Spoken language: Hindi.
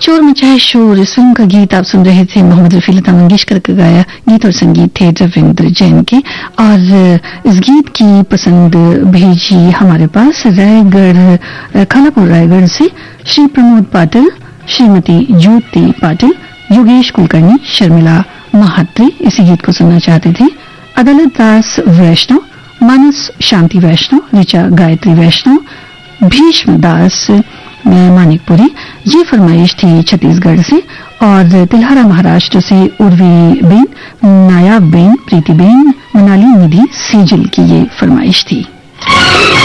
चोर मचाए शोर इस फिल्म का गीत आप सुन रहे थे। मोहम्मद रफी, लता मंगेशकर का गाया गीत और संगीत थे रविंद्र जैन के। और इस गीत की पसंद भेजी हमारे पास रायगढ़, खानापुर रायगढ़ से श्री प्रमोद पाटिल, श्रीमती ज्योति पाटिल, योगेश कुलकर्णी, शर्मिला महात्री इसी गीत को सुनना चाहते थे। अदालत दास वैष्णव, मानस शांति वैष्णव, ऋचा गायत्री वैष्णव, भीष्म दास मानिकपुरी, ये फरमाइश थी छत्तीसगढ़ से। और तिलहरा महाराष्ट्र से उर्वी बेन, नायाब बेन, प्रीति बेन, मनाली निधि सेजल की ये फरमाइश थी।